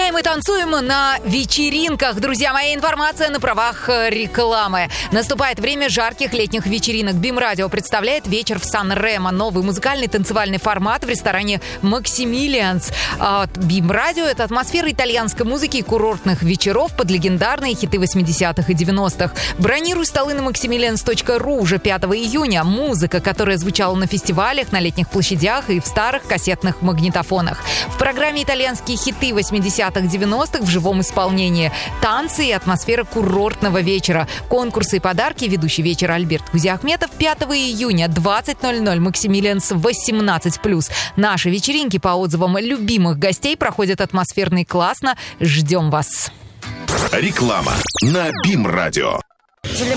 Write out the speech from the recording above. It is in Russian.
Гуляем и танцуем на вечеринках. Друзья мои, информация на правах рекламы. Наступает время жарких летних вечеринок. БИМ-радио представляет вечер в Сан-Ремо. Новый музыкальный танцевальный формат в ресторане «Максимилианс». БИМ-радио — это атмосфера итальянской музыки и курортных вечеров под легендарные хиты 80-х и 90-х. Бронируй столы на maximilians.ru уже 5 июня. Музыка, которая звучала на фестивалях, на летних площадях и в старых кассетных магнитофонах. В программе итальянские хиты 80-х, 90-х в живом исполнении. Танцы и атмосфера курортного вечера. Конкурсы и подарки. Ведущий вечера Альберт Кузиахметов. 5 июня, 20:00. Максимилианс 18+. Наши вечеринки, по отзывам любимых гостей, проходят атмосферно и классно. Ждем вас. Реклама на БИМ-радио.